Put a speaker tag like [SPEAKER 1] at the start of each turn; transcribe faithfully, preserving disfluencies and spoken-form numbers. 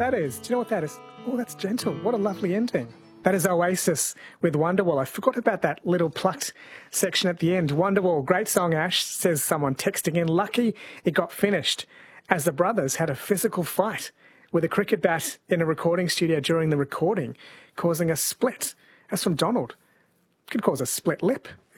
[SPEAKER 1] that is? Do you know what that is? Oh, that's Gentle. What a lovely ending. That is Oasis with Wonderwall. I forgot about that little plucked section at the end. Wonderwall, great song, Ash, says someone texting in. Lucky it got finished as the brothers had a physical fight with a cricket bat in a recording studio during the recording, causing a split. That's from Donald. Could cause a split lip.